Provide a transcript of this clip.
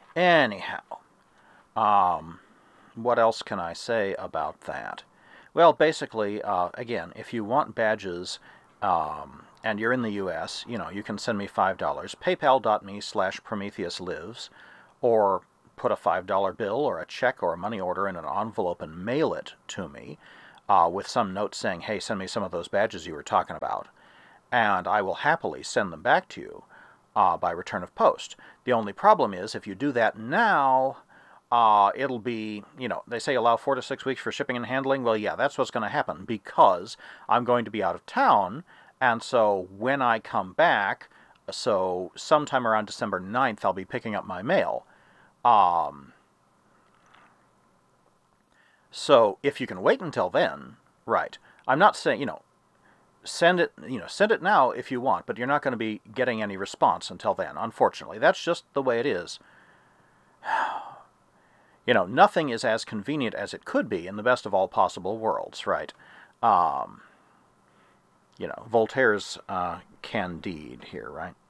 Anyhow, um, what else can I say about that? Well, basically, again, if you want badges and you're in the U.S., you can send me $5, paypal.me/PrometheusLives, or put a $5 bill or a check or a money order in an envelope and mail it to me with some note saying, hey, send me some of those badges you were talking about. And I will happily send them back to you by return of post. The only problem is if you do that now, it'll be, they say allow 4 to 6 weeks for shipping and handling. Well, yeah, that's what's going to happen because I'm going to be out of town. And so when I come back, so sometime around December 9th, I'll be picking up my mail. Um, so if you can wait until then, right. I'm not saying, send it now if you want, but you're not going to be getting any response until then, unfortunately. That's just the way it is. Nothing is as convenient as it could be in the best of all possible worlds, right? Voltaire's Candide here, right?